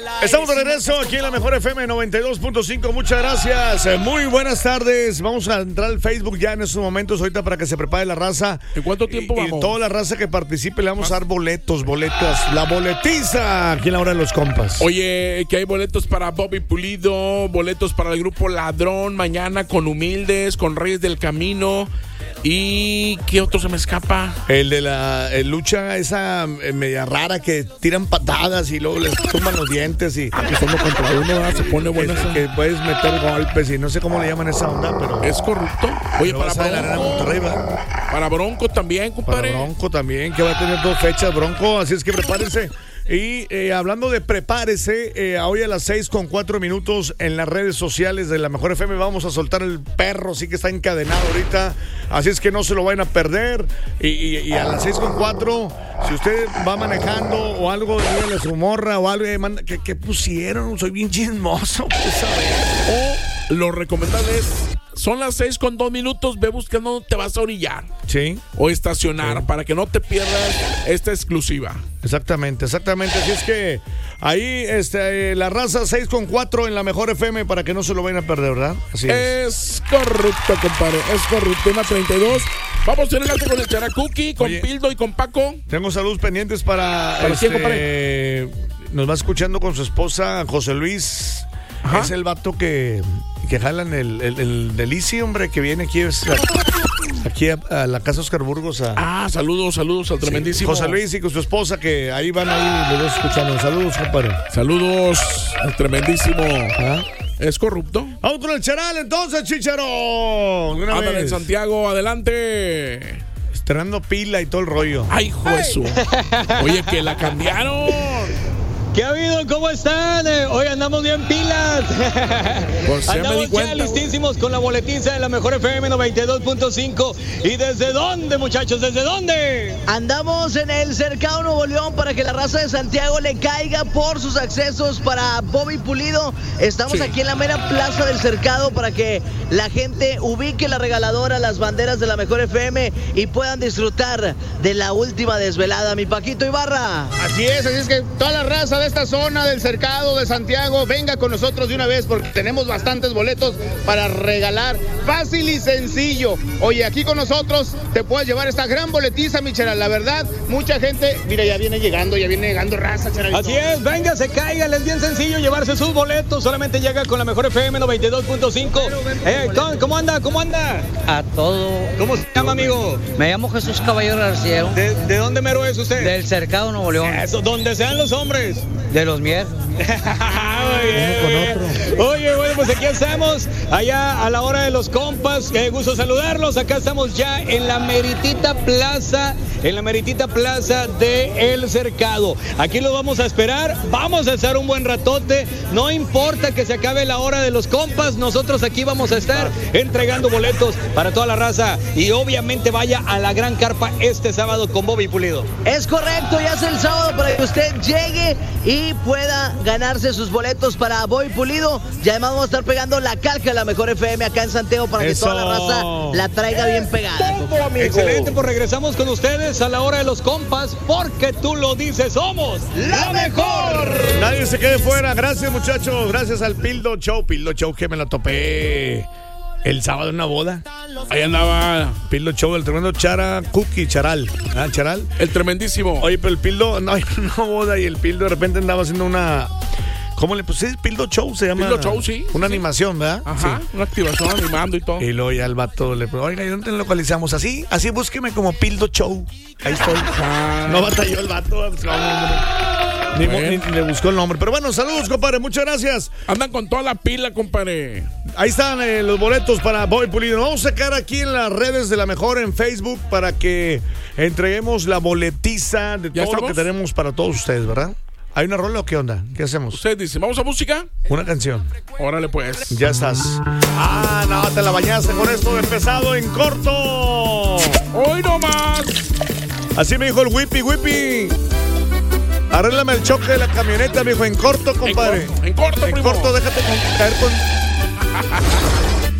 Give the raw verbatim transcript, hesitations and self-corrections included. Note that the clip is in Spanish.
Estamos de regreso aquí en la Mejor F M noventa y dos punto cinco. Muchas gracias. Muy buenas tardes. Vamos a entrar al Facebook ya en estos momentos ahorita para que se prepare la raza. ¿En cuánto tiempo y, vamos? Y toda la raza que participe le vamos a dar boletos, boletos. La boletiza aquí en la hora de los compas. Oye, que hay boletos para Bobby Pulido, boletos para el grupo Ladrón, mañana con Humildes, con Reyes del Camino. ¿Y qué otro se me escapa? El de la el lucha esa eh, media rara que tiran patadas y luego les tumban los dientes y que somos contra uno, ¿verdad? Se pone buena esa. Que puedes meter golpes y no sé cómo le llaman esa onda, pero es corrupto. Oye, para Bronco, la Arena Monterrey, para Bronco también, compadre. Para Bronco también, que va a tener dos fechas Bronco, así es que prepárense. Y eh, hablando de prepárese, eh, hoy a las seis con cuatro minutos en las redes sociales de la Mejor F M vamos a soltar el perro, sí que está encadenado ahorita, así es que no se lo vayan a perder. Y, y, y a las seis con cuatro, si usted va manejando o algo, dígale a su morra o algo, manda, ¿qué, qué pusieron? Soy bien chismoso, pues, a ver. O lo recomendable es, son las seis con dos minutos, ve buscando dónde te vas a orillar. Sí. O estacionar, sí, para que no te pierdas esta exclusiva. Exactamente, exactamente. Así es que ahí este, la raza seis con cuatro en la Mejor F M para que no se lo vayan a perder, ¿verdad? Así es. Es corrupto, compadre, es corrupto. Una treinta y dos. Vamos a tener con el Characuki, con Oye, Pildo y con Paco. Tengo saludos pendientes para... ¿Para este, quién, compadre? Nos va escuchando con su esposa, José Luis. Ajá. Es el vato que, que jalan el, el, el delicio, hombre, que viene aquí... Es, aquí a, a la casa Oscar Burgos a... Ah, saludos, saludos al tremendísimo sí, José Luis y con su esposa que ahí van ahí los dos escuchando. Saludos, compadre. Saludos al tremendísimo. ¿Ah? ¿Es corrupto? Vamos con el Charal entonces, Chicharo. Ándale, Santiago, adelante. Estrenando pila y todo el rollo. Ay, juezo. Oye, que la cambiaron. ¿Qué ha habido? ¿Cómo están? Eh, hoy andamos bien pilas. Pues andamos cuenta, ya listísimos con la boletiza de la Mejor F M noventa y dos punto cinco. ¿Y desde dónde, muchachos? ¿Desde dónde? Andamos en el Cercado Nuevo León para que la raza de Santiago le caiga por sus accesos para Bobby Pulido. Estamos sí. aquí en la mera plaza del Cercado para que la gente ubique la regaladora, las banderas de la Mejor F M y puedan disfrutar de la última desvelada. Mi Paquito Ibarra. Así es, así es que toda la raza de esta zona del Cercado de Santiago, venga con nosotros de una vez porque tenemos bastantes boletos para regalar, fácil y sencillo. Oye, aquí con nosotros te puedes llevar esta gran boletiza, mi Cheral. La verdad, mucha gente, mira, ya viene llegando, ya viene llegando raza, Cheral. Así es, venga, se caiga, es bien sencillo llevarse sus boletos, solamente llega con la Mejor F M noventa y dos punto cinco. Eh, ¿cómo anda? ¿Cómo anda? A todo. ¿Cómo se llama, amigo? Me llamo Jesús Caballero García. ¿De, de dónde mero es usted? Del Cercado Nuevo León. Eso, donde sean los hombres. De los Mier. Oye, con otro. Oye, bueno, pues aquí estamos, allá a la hora de los compas. Qué gusto saludarlos. Acá estamos ya en la meritita plaza, en la meritita plaza de El Cercado. Aquí los vamos a esperar. Vamos a estar un buen ratote. No importa que se acabe la hora de los compas. Nosotros aquí vamos a estar entregando boletos para toda la raza. Y obviamente vaya a la gran carpa este sábado con Bobby Pulido. Es correcto, ya es el sábado para que usted llegue y pueda ganarse sus boletos para Bobby Pulido. Y además vamos a estar pegando la calca de la Mejor F M acá en Santiago para Eso. que toda la raza la traiga bien pegada. Excelente, pues regresamos con ustedes a la hora de los compas, porque tú lo dices, somos la mejor. Nadie se quede fuera. Gracias, muchachos. Gracias al Pildo Show. Pildo Show que me la topé el sábado en una boda. Ahí andaba Pildo Show, el tremendo Chara Cookie, Charal. ¿Ah, Charal? El tremendísimo. Oye, pero el Pildo, no, hay una boda y el Pildo de repente andaba haciendo una... ¿Cómo le puse? Pildo Show se llama. Pildo Show, sí. Una sí. animación, ¿verdad? Ajá, sí. Una activación animando y todo. Y luego ya el vato le preguntó, oiga, ¿y dónde localizamos? Así, así búsqueme como Pildo Show. Ahí estoy. Ah. No batalló el vato. No, ni, bueno. ni, ni le buscó el nombre. Pero bueno, saludos, compadre. Muchas gracias. Andan con toda la pila, compadre. Ahí están eh, los boletos para Bobby Pulido. Nos vamos a sacar aquí en las redes de la Mejor en Facebook para que entreguemos la boletiza de todo estamos? lo que tenemos para todos ustedes, ¿verdad? ¿Hay una rola o qué onda? ¿Qué hacemos? Usted dice, ¿vamos a música? Una canción. Órale, pues. Ya estás. Ah, no, te la bañaste con esto de pesado en corto. Hoy no más. Así me dijo el Whippy, Whippy. Arréglame el choque de la camioneta, me dijo, en corto, compadre. En corto, en corto, en primo. corto, déjate caer con...